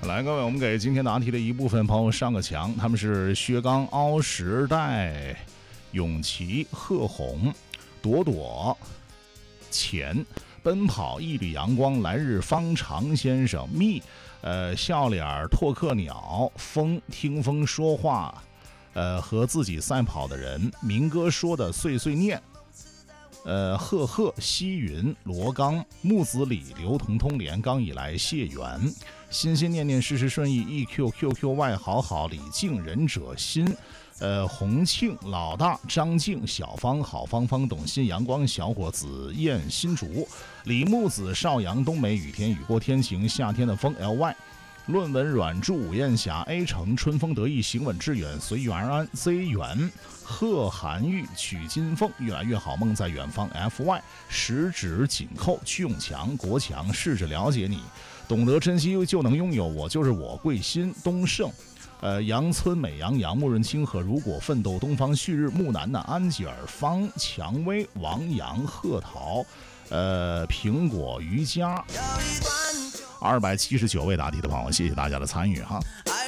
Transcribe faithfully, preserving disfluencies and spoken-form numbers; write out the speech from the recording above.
来，各位，我们给今天答题的一部分朋友上个墙，他们是薛刚、凹时代、永琪、贺红、朵朵、钱、奔跑、一缕阳光、来日方长先生、蜜、呃笑脸、拓客鸟、风、听风说话、呃和自己赛跑的人、民歌说的碎碎念。呃，赫赫、西云、罗刚、木子李、刘彤彤、连刚以来、谢元、心心念念、事事顺意、E Q Q Q Y 好好、李静、忍者心、呃，洪庆、老大、张静、小芳、好芳芳、董欣、阳光、小伙子、燕、新竹、李木子、邵阳、冬梅、雨天、雨过天晴、夏天的风 L Y。论文软柱、武艳霞、A 城、春风得意、行稳致远、随遇而安、Z 远、贺韩玉、曲金凤、越来越好、梦在远方 F Y、十指紧扣、屈永强、国强、试着了解你、懂得珍惜就能拥有、我就是我、桂新、东胜、呃，杨村、美阳、杨慕润、清河、如果奋斗、东方旭日、木楠楠、安吉尔、方蔷薇、王阳、贺桃、呃，苹果、瑜伽。二百七十九位答题的朋友，谢谢大家的参与哈。